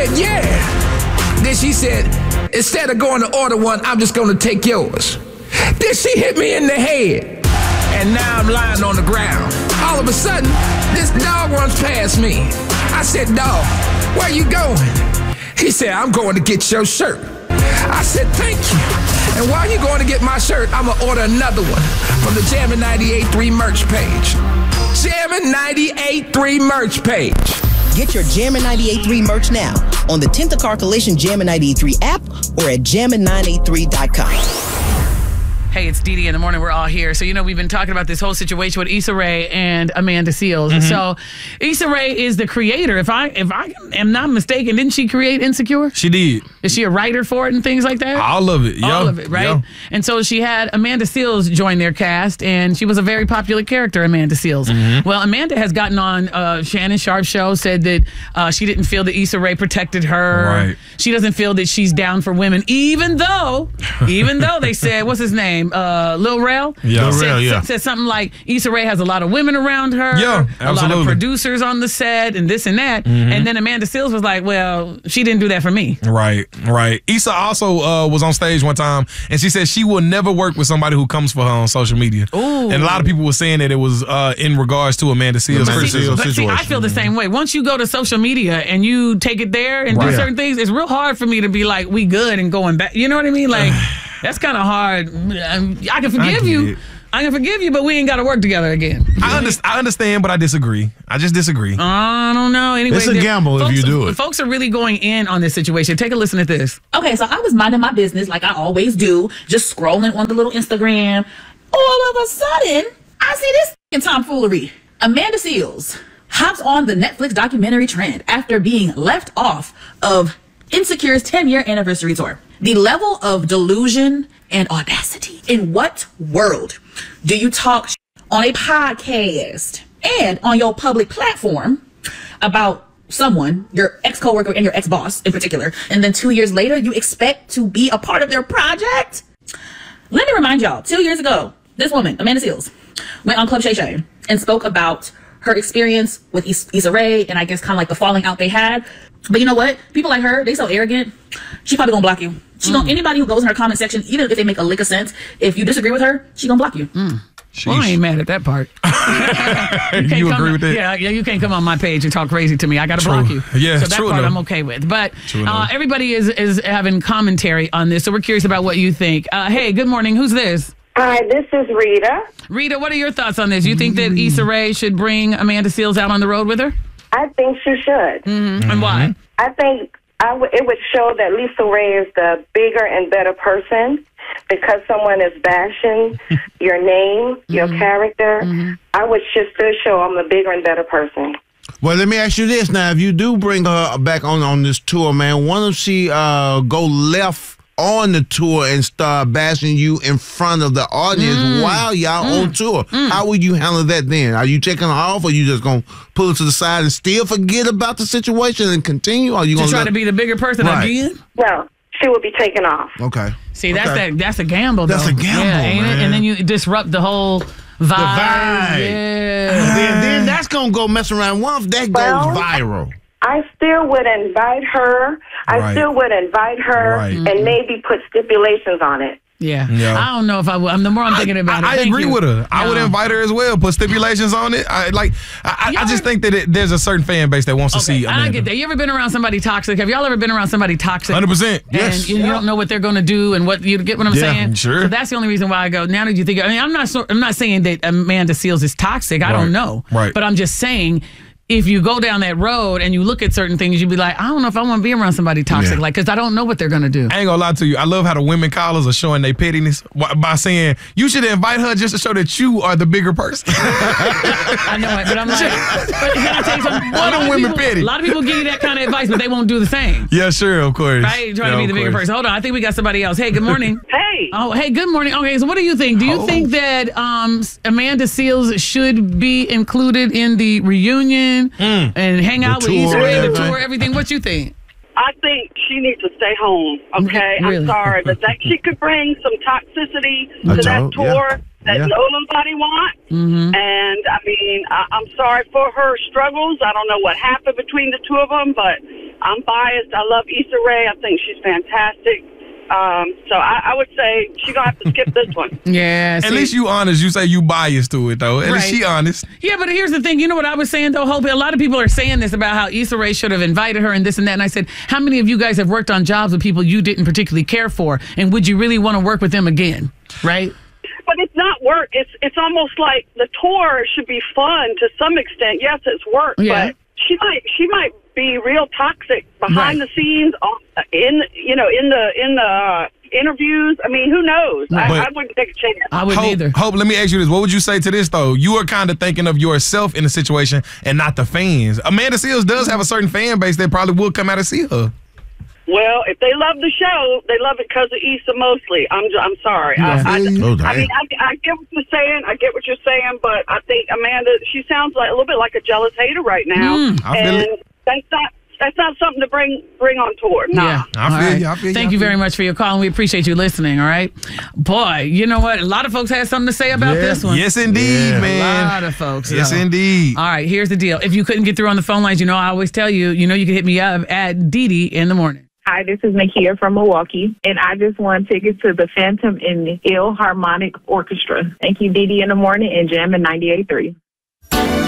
Yeah. Then she said, instead of going to order one, I'm just going to take yours. Then she hit me in the head. And now I'm lying on the ground. All of a sudden, this dog runs past me. I said, dog, where you going? He said, I'm going to get your shirt. I said, thank you. And while you're going to get my shirt, I'm going to order another one from the Jammin' 98.3 merch page. Jammin' 98.3 merch page. Get your Jammin' 98.3 merch now on the Tint the Car Collision Jammin' 98.3 app or at jammin983.com. Hey, it's Dee Dee in the morning. We're all here. So, we've been talking about this whole situation with Issa Rae and Amanda Seales. Mm-hmm. So, Issa Rae is the creator. If I am not mistaken, didn't she create Insecure? She did. Is she a writer for it and things like that? All of it, yeah. All of it, right? Yeah. And so she had Amanda Seales join their cast, and she was a very popular character, Amanda Seales. Mm-hmm. Well, Amanda has gotten on Shannon Sharp's show, said that she didn't feel that Issa Rae protected her. Right. She doesn't feel that she's down for women, even though they said, what's his name? Lil Rel? Yeah, Lil Rel, yeah. Said something like Issa Rae has a lot of women around her. Yeah, absolutely. A lot of producers on the set and this and that. Mm-hmm. And then Amanda Seales was like, well, she didn't do that for me. Right. Issa also was on stage one time, and she said she will never work with somebody who comes for her on social media. Ooh. And a lot of people were saying that it was in regards to Amanda Seales' situation. See, I feel the same way. Once you go to social media and you take it there and do certain things, it's real hard for me to be like, we good and going back. You know what I mean? Like, that's kind of hard. I can forgive you. I can forgive you, but we ain't got to work together again. I understand, but I disagree. I just disagree. I don't know. Anyway, it's a gamble if you do it. Folks are really going in on this situation. Take a listen to this. Okay, so I was minding my business like I always do, just scrolling on the little Instagram. All of a sudden, I see this tomfoolery. Amanda Seales hops on the Netflix documentary trend after being left off of Insecure's 10-year anniversary tour. The level of delusion and audacity. In what world do you talk on a podcast and on your public platform about someone, your ex-coworker and your ex-boss in particular, and then 2 years later you expect to be a part of their project? Let me remind y'all, 2 years ago, this woman, Amanda Seales, went on Club Shay Shay and spoke about her experience with Issa Rae and I guess kind of like the falling out they had. But you know what? People like her, they so arrogant. She probably gonna block you. Anybody who goes in her comment section, even if they make a lick of sense, if you disagree with her, she gonna block you. Well, I ain't mad at that part. You agree with that? Yeah, you can't come on my page and talk crazy to me. I gotta block you. Yeah, so that part enough. I'm okay with. But everybody is having commentary on this, so we're curious about what you think. Hey, good morning. Who's this? Hi, this is Rita. Rita, what are your thoughts on this? You think that Issa Rae should bring Amanda Seales out on the road with her? I think she should. And why? I think it would show that Lisa Ray is the bigger and better person because someone is bashing your name, your character. I would just show I'm a bigger and better person. Well, let me ask you this now. If you do bring her back on this tour, man, why don't she go left on the tour and start bashing you in front of the audience while y'all on tour? How would you handle that then? Are you taking her off, or you just gonna pull her to the side and still forget about the situation and continue? Or are you gonna try to be the bigger person again? No, she would be taken off. Okay. See, that's a gamble, though. That's a gamble, ain't man. it? And then you disrupt the whole vibe. Yeah. Then that's gonna go mess around once that goes viral. I still would invite her. I still would invite her and maybe put stipulations on it. Yeah. I don't know if I would. The more I'm thinking about it. I agree with her. I would invite her as well, put stipulations on it. I just think that there's a certain fan base that wants to see Amanda. I get that. You ever been around somebody toxic? Have y'all ever been around somebody toxic? 100%. Yes. And you don't know what they're going to do and what you get what I'm saying? Sure. So that's the only reason why I go, now that you think, I'm not saying that Amanda Seales is toxic. I don't know. Right. But I'm just saying, if you go down that road and you look at certain things, you'd be like, I don't know if I want to be around somebody toxic, because I don't know what they're going to do. I ain't going to lie to you. I love how the women callers are showing their pettiness by saying, you should invite her just to show that you are the bigger person. I know it, but I'm like, but can I tell you something? Why them women petty? A lot of people give you that kind of advice, but they won't do the same. Yeah, sure, of course. Right? Trying to be the bigger person. Hold on, I think we got somebody else. Hey, good morning. Hey. Oh, hey, good morning. Okay, so what do you think? Do you think that Amanda Seales should be included in the reunion and hang out with Issa Rae, the tour, everything? What you think? I think she needs to stay home, okay? Really? I'm sorry, but that she could bring some toxicity to that tour. that nobody wants. Mm-hmm. And, I mean, I'm sorry for her struggles. I don't know what happened between the two of them, but I'm biased. I love Issa Rae. I think she's fantastic. So I would say she's going to have to skip this one. Yeah. At least you honest. You say you biased to it, though. At least she honest. Yeah, but here's the thing. You know what I was saying, though, Hope? A lot of people are saying this about how Issa Rae should have invited her and this and that. And I said, how many of you guys have worked on jobs with people you didn't particularly care for? And would you really want to work with them again? Right? But it's not work. It's almost like the tour should be fun to some extent. Yes, it's work, but she might be real toxic behind the scenes, in the interviews. I mean, who knows? I wouldn't take a chance. I wouldn't either. Hope, let me ask you this: what would you say to this though? You are kind of thinking of yourself in the situation and not the fans. Amanda Seales does have a certain fan base that probably will come out and see her. Well, if they love the show, they love it because of Issa mostly. I'm sorry. Yeah. I mean, I get what you're saying. I get what you're saying, but I think Amanda, she sounds like a little bit like a jealous hater right now, and that's not something to bring on tour. Nah. Yeah. I feel you. Thank you very much for your call, and we appreciate you listening, all right? Boy, you know what? A lot of folks had something to say about this one. Yes, indeed, man. A lot of folks. Yes, indeed. All right, here's the deal. If you couldn't get through on the phone lines, you know I always tell you, you can hit me up at Dee in the morning. Hi, this is Nakia from Milwaukee, and I just won tickets to the Phantom and Philharmonic Orchestra. Thank you, Dee in the morning, and Jam in 98.3.